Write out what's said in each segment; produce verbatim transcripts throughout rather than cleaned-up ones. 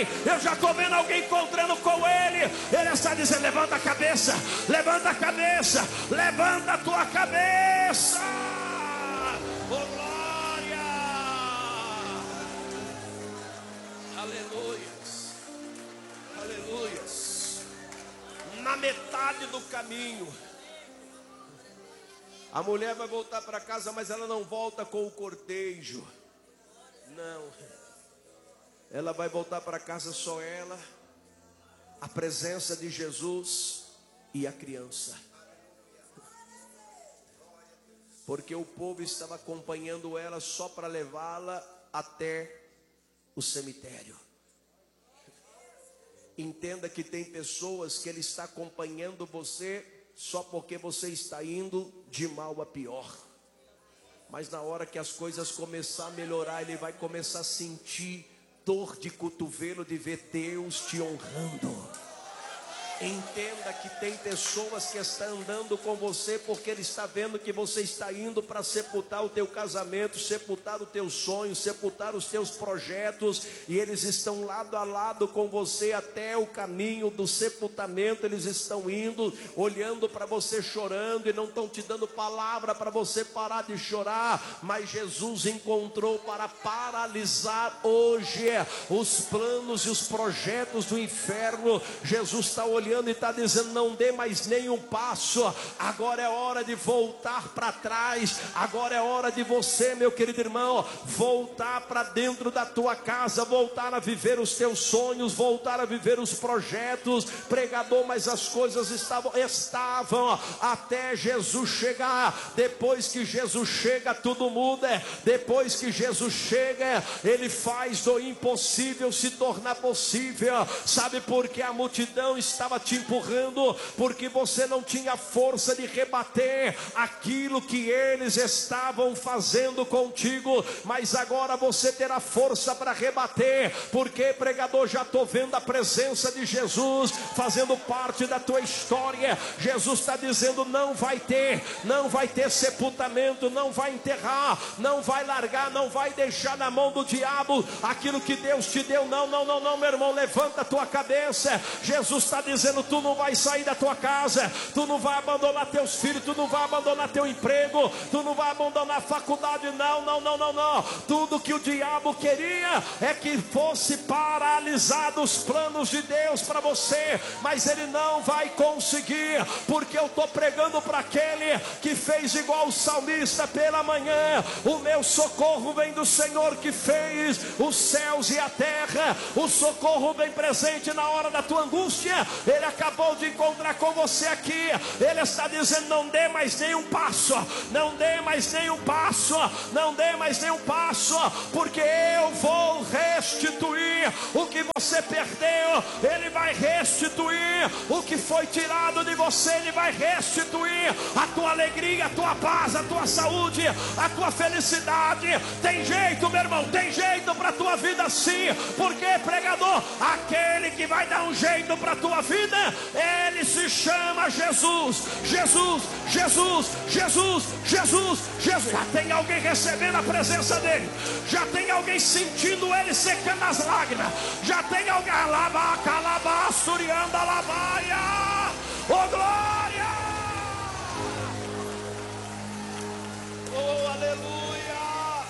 Ei, eu já estou vendo alguém encontrando com Ele. Ele está dizendo: levanta a cabeça, levanta a cabeça, levanta a tua cabeça. Oh, glória! Aleluias, aleluias. Na metade do caminho, a mulher vai voltar para casa, mas ela não volta com o cortejo. Não. Ela vai voltar para casa só ela, a presença de Jesus e a criança. Porque o povo estava acompanhando ela só para levá-la até o cemitério. Entenda que tem pessoas que Ele está acompanhando você só porque você está indo de mal a pior. Mas na hora que as coisas começar a melhorar, Ele vai começar a sentir dor de cotovelo de ver Deus te honrando. Entenda que tem pessoas que estão andando com você porque Ele está vendo que você está indo para sepultar o teu casamento, sepultar o teu sonho, sepultar os teus projetos, e eles estão lado a lado com você até o caminho do sepultamento. Eles estão indo, olhando para você chorando, e não estão te dando palavra para você parar de chorar. Mas Jesus encontrou para paralisar hoje os planos e os projetos do inferno. Jesus está olhando e está dizendo: não dê mais nenhum passo, agora é hora de voltar para trás, agora é hora de você, meu querido irmão, voltar para dentro da tua casa, voltar a viver os teus sonhos, voltar a viver os projetos. Pregador, mas as coisas estavam, estavam até Jesus chegar. Depois que Jesus chega, tudo muda. Depois que Jesus chega, Ele faz do impossível se tornar possível. Sabe por que a multidão estava te empurrando? Porque você não tinha força de rebater aquilo que eles estavam fazendo contigo, mas agora você terá força para rebater. Porque, pregador, já estou vendo a presença de Jesus fazendo parte da tua história. Jesus está dizendo: não vai ter, não vai ter sepultamento, não vai enterrar, não vai largar, não vai deixar na mão do diabo aquilo que Deus te deu. Não, não, não, não, meu irmão, levanta a tua cabeça. Jesus está dizendo: tu não vai sair da tua casa, tu não vai abandonar teus filhos, tu não vai abandonar teu emprego, tu não vai abandonar a faculdade. Não, não, não, não, não. Tudo que o diabo queria é que fosse paralisado os planos de Deus para você, mas ele não vai conseguir, porque eu estou pregando para aquele que fez igual o salmista pela manhã: o meu socorro vem do Senhor que fez os céus e a terra. O socorro vem presente na hora da tua angústia. Ele acabou de encontrar com você aqui. Ele está dizendo: não dê mais nenhum passo, não dê mais nenhum passo, não dê mais nenhum passo, porque eu vou restituir o que você perdeu. Ele vai restituir o que foi tirado de você. Ele vai restituir a tua alegria, a tua paz, a tua saúde, a tua felicidade. Tem jeito, meu irmão, tem jeito para a tua vida sim. Porque, pregador, aquele que vai dar um jeito para a tua vida, Ele se chama Jesus. Jesus, Jesus, Jesus, Jesus, Jesus. Já tem alguém recebendo a presença dele, já tem alguém sentindo Ele secando as lágrimas, já tem alguém alaba, calaba, surianda, labaia. Oh, glória! Oh, aleluia!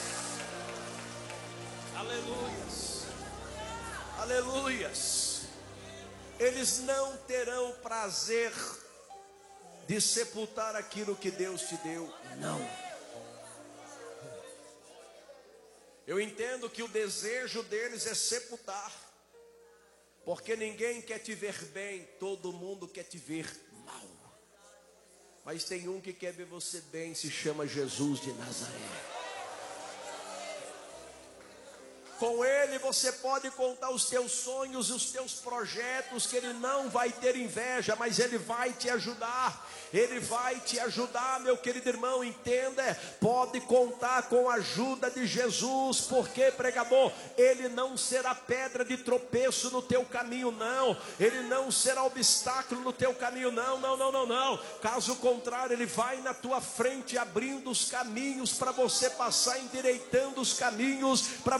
Aleluias! Aleluias! Eles não terão prazer de sepultar aquilo que Deus te deu. Não. Eu entendo que o desejo deles é sepultar, porque ninguém quer te ver bem, todo mundo quer te ver mal. Mas tem um que quer ver você bem, se chama Jesus de Nazaré. Com Ele você pode contar os teus sonhos e os teus projetos, que Ele não vai ter inveja, mas Ele vai te ajudar. Ele vai te ajudar, meu querido irmão, entenda. Pode contar com a ajuda de Jesus. Porque, pregador, Ele não será pedra de tropeço no teu caminho, não. Ele não será obstáculo no teu caminho, não, não, não, não, não. Caso contrário, Ele vai na tua frente, abrindo os caminhos para você passar, endireitando os caminhos para você passar,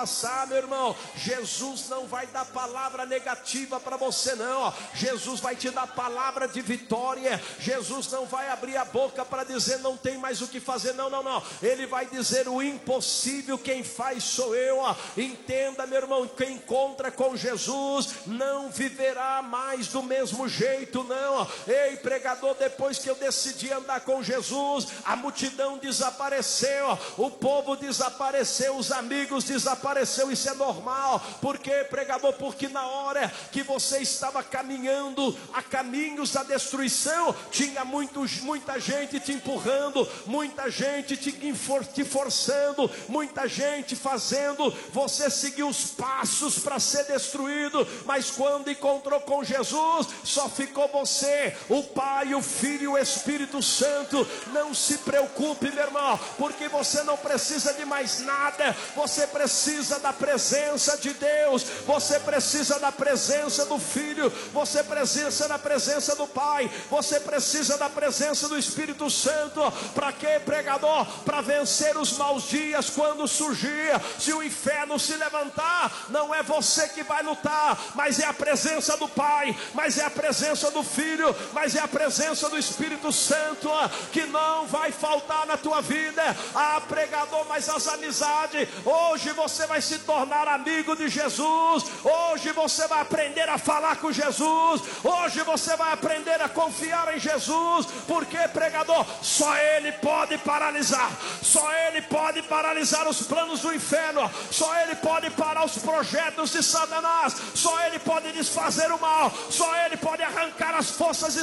passar, meu irmão. Jesus não vai dar palavra negativa para você, não. Jesus vai te dar palavra de vitória. Jesus não vai abrir a boca para dizer não tem mais o que fazer, não, não, não. Ele vai dizer o impossível, quem faz sou eu. Entenda, meu irmão, quem encontra com Jesus não viverá mais do mesmo jeito, não. Ei, pregador, depois que eu decidi andar com Jesus, a multidão desapareceu, o povo desapareceu, os amigos desapareceu. Isso é normal. Por quê, pregador? Porque na hora que você estava caminhando a caminhos da destruição, tinha muitos, muita gente te empurrando, muita gente te, te forçando, muita gente fazendo você seguir os passos para ser destruído. Mas quando encontrou com Jesus, só ficou você, o Pai, o Filho e o Espírito Santo. Não se preocupe, meu irmão, porque você não precisa de mais nada. Você precisa da presença de Deus, você precisa da presença do Filho, você precisa da presença do Pai, você precisa da presença do Espírito Santo. Para quê, pregador? Para vencer os maus dias quando surgir. Se o inferno se levantar, não é você que vai lutar, mas é a presença do Pai, mas é a presença do Filho, mas é a presença do Espírito Santo que não vai faltar na tua vida. Ah, pregador, mas as amizades, hoje você vai se tornar amigo de Jesus, hoje você vai aprender a falar com Jesus, hoje você vai aprender a confiar em Jesus. Porque, pregador, só Ele pode paralisar, só Ele pode paralisar os planos do inferno, só Ele pode parar os projetos de Satanás, só Ele pode desfazer o mal, só Ele pode arrancar as forças